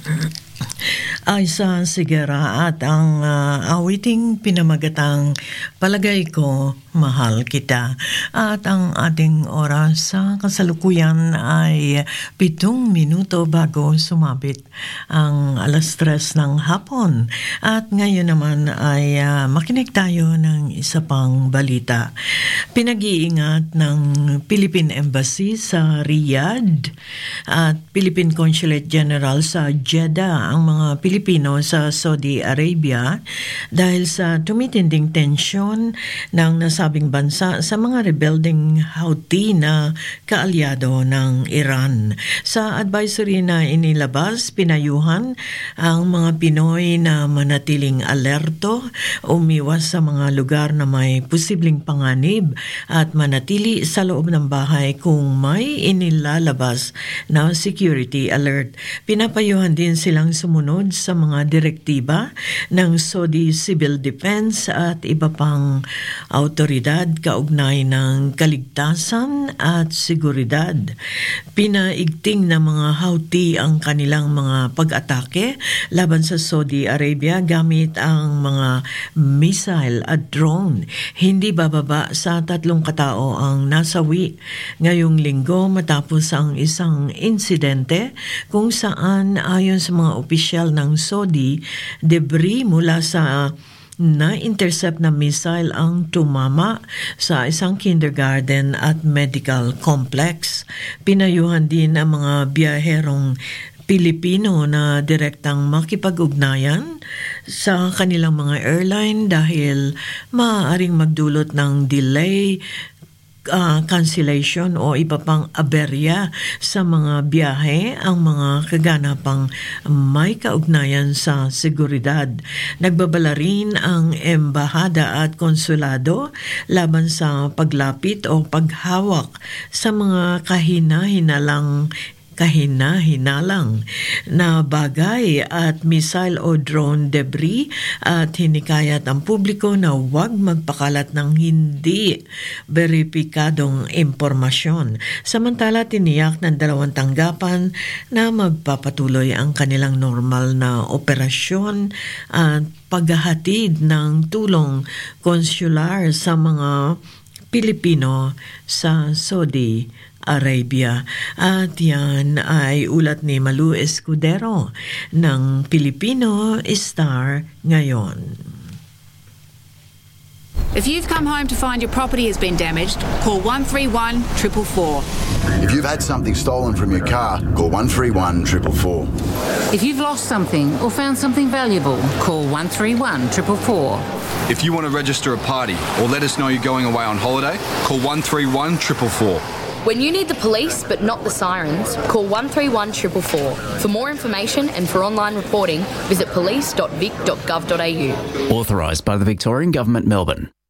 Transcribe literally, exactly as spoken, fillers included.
Aisa Sigara at ang uh, awiting pinamagatang Palagay Ko, Mahal Kita. At ang ating oras sa kasalukuyan ay pitong minuto bago sumabit ang alas tres ng hapon. At ngayon naman ay uh, makinig tayo ng isa pang balita. Pinag-iingat ng Philippine Embassy sa Riyadh at Philippine Consulate General sa Jeddah ang mga Pilipino sa Saudi Arabia dahil sa tumitinding tensyon ng nasabing bansa sa mga rebelding Houthi na kaalyado ng Iran. Sa advisory na inilabas, pinayuhan ang mga Pinoy na manatiling alerto, umiwas sa mga lugar na may posibleng panganib at manatili sa loob ng bahay kung may inilalabas na security alert. Pinapayuhan din silang sumunod sa mga direktiba ng Saudi Civil Defense at iba pang autoridad kaugnay ng kaligtasan at seguridad. Pinaigting ng mga Houthi ang kanilang mga pag-atake laban sa Saudi Arabia gamit ang mga missile at drone. Hindi bababa sa tatlong katao ang nasawi ngayong linggo matapos ang isang insidente kung saan ayon sa mga opisyal ng Saudi, debris mula sa na-intercept na missile ang tumama sa isang kindergarten at medical complex. Pinayuhan din ang mga biyaherong Pilipino na direktang makipag-ugnayan sa kanilang mga airline dahil maaaring magdulot ng delay, Uh, cancellation o iba pang aberya sa mga biyahe ang mga kaganapang may kaugnayan sa seguridad. Nagbabala rin ang embahada at konsulado laban sa paglapit o paghawak sa mga kahina-hinalang kahina-hinalang na bagay at missile o drone debris at hinikayat ang publiko na huwag magpakalat ng hindi beripikadong impormasyon. Samantala, tiniyak ng dalawang tanggapan na magpapatuloy ang kanilang normal na operasyon at paghahatid ng tulong konsular sa mga Pilipino sa Saudi Arabia. At yan ay ulat ni Malu Escudero ng Pilipino Star ngayon. If you've come home to find your property has been damaged, call one three one, four four four. If you've had something stolen from your car, call one three one, four four four. If you've lost something or found something valuable, call one three one, four four four. If you want to register a party or let us know you're going away on holiday, call one three one, four four four. When you need the police but not the sirens, call one three one, four four four. For more information and for online reporting, visit police dot vic dot gov dot a u. Authorised by the Victorian Government, Melbourne.